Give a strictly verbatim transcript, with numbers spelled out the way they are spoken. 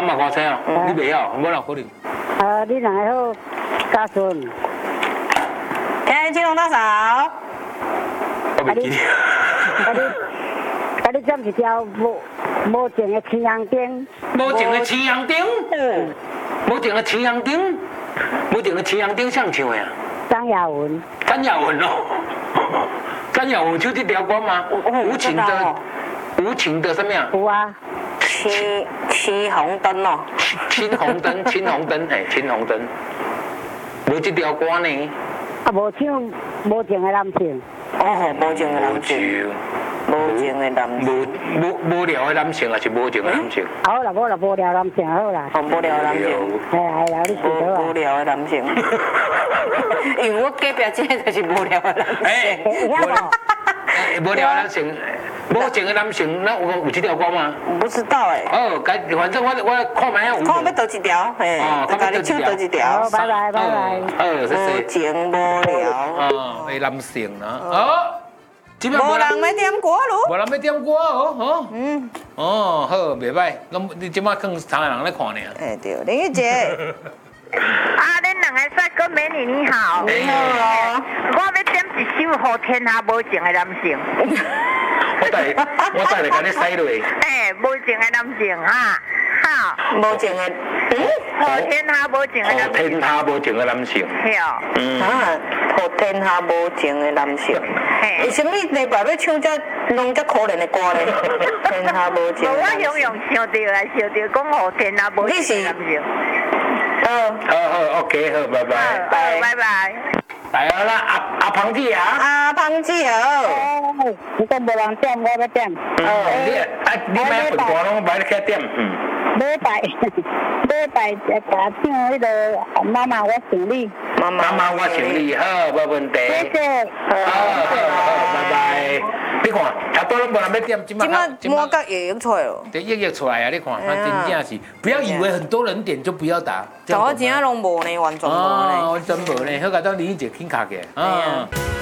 嘛花生啊，你袂晓，无哪可能。 啊，你两个好家孙。 天青龙大嫂。 我袂记得。 啊你，啊你占一条无无情的青阳灯。 无情的青阳灯。嗯。无情的青阳灯，无情的青阳灯谁唱的啊？ 张雅文。 张雅文哦。张雅文唱这条歌吗？无情的，无情的什么呀？ 有啊。 青青红灯哦。 青红灯，青红灯，哎，青红灯。无这条歌呢？ 啊，无唱无情的男性。 哦，无情的男性。无情的男性。 无无无聊的男性还是无情的男性？ 好啦，无啦，无聊男性好啦。 哦，无聊的男性。 哎哎啦，你记得啊。 无聊的男性。因为我隔壁这个就是无聊的男性。哎， 无聊的男性。无情的男性，那有有这条歌吗？ 不知道哎。哦， 该反正我我看卖有。 看要倒一条，嘿，家己唱倒一条。 好，拜拜拜拜。 哦， 无情无聊。 哦，的男性啊。哦。 无人要点歌咯。 无人要点歌哦，哦。嗯。哦，好，袂歹。咁你即摆看三个人咧看呢？ 哎对，林玉姐。 啊，恁两个帅哥美女你好。 你好。 我要点一首《好天下无情的男性》。 我带，我带来甲你洗落。 哎，无情的男性哈，好。 无情的，嗯？ 好天下无情的男性。 好天下无情的男性。 是哦。 嗯。 啊，好天下无情的男性。 嘿。 为什么礼拜要唱这弄这可怜的歌呢？天下无情。 我永远想到来，想到讲好天下无情的男性。 好。 好好 ，OK， 好，拜拜。 好，拜拜。 来好啦，阿阿胖姐啊。 阿胖姐好。 哦，你讲无人点，我要点。 哦，你啊，你买份歌拢买咧起点，嗯。 礼拜，礼拜一家唱迄个妈妈我想你。 妈妈我想你，好，无问题。 谢谢。 好，好，好，拜拜。你看，差不多拢无人要点，今麦今麦歌也出来了。 对，夜夜出来啊！你看，他真正是，不要以为很多人点就不要打。 我真正拢无呢，完全无呢。 哦，真无呢，好，甲咱李姐轻卡嘅。啊。